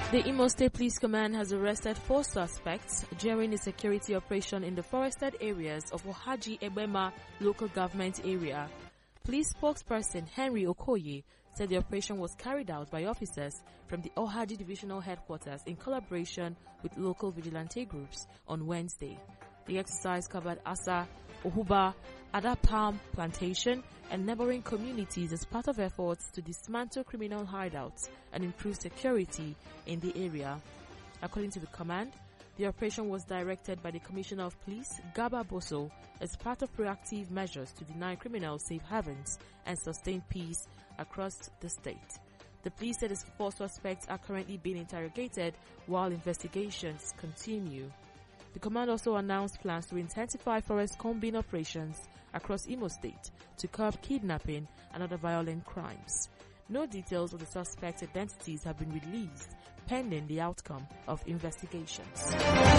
The Imo State Police Command has arrested 4 suspects during a security operation in the forested areas of Ohaji Ebema local government area. Police spokesperson Henry Okoye said the operation was carried out by officers from the Ohaji Divisional Headquarters in collaboration with local vigilante groups on Wednesday. The exercise covered Asa, Ohuba, Ada Palm Plantation, and neighboring communities as part of efforts to dismantle criminal hideouts and improve security in the area. According to the command, the operation was directed by the Commissioner of Police, Gaba Boso, as part of proactive measures to deny criminals safe havens and sustain peace across the state. The police said the 4 suspects are currently being interrogated while investigations continue. The command also announced plans to intensify forest combing operations across Imo State to curb kidnapping and other violent crimes. No details of the suspects' identities have been released pending the outcome of investigations.